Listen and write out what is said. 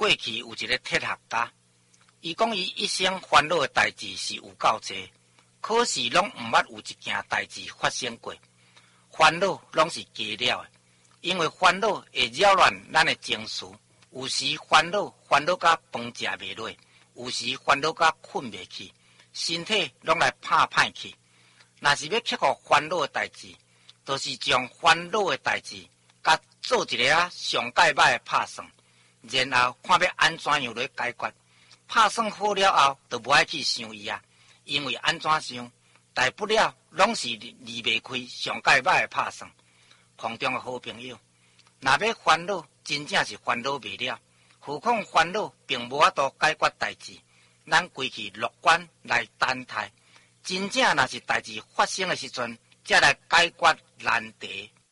过去有一个铁学家，伊讲伊一生烦恼的代志是有够多，可是拢毋捌有一件代志发生过。烦恼拢是假了的，因为烦恼会扰乱咱的情绪，有时烦恼甲饭食袂落，有时烦恼甲困袂去，身体拢来拍歹去。若是要克服烦恼的代志，就是将烦恼的代志甲做一个上界歹的拍算，然后看要安怎样来解决。拍算好了后，就无爱去想伊啊，因为安怎想，大不了拢是离袂开上界歹的拍算。空中的好朋友，若要烦恼，真正是烦恼袂了。何况烦恼并无法度解决代志，咱规去乐观来等待。真正若是代志发生的时阵，才来解决难题。